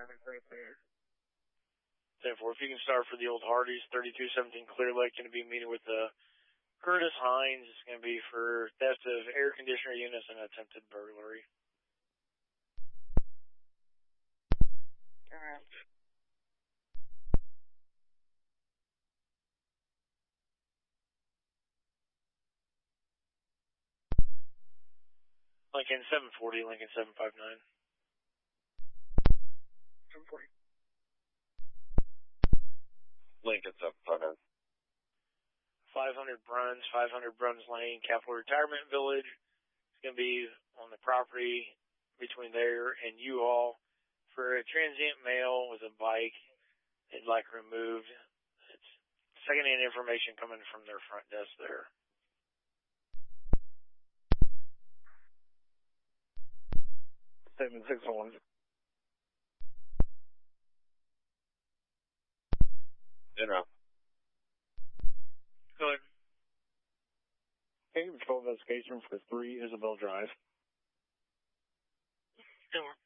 10-4, if you can start for the old Hardee's, 3217 Clear Lake, going to be meeting with Curtis Hines. It's going to be for theft of air conditioner units and attempted burglary. All right. Lincoln 740, Lincoln 759. 740. Lincoln 759. 500 Bruns Lane, Capital Retirement Village. It's going to be on the property between there and U-Haul for a transient male with a bike they'd like removed. It's secondhand information coming from their front desk there. Statement 601. In route. Go ahead. Okay, patrol investigation for 3 Isabel Drive. Over.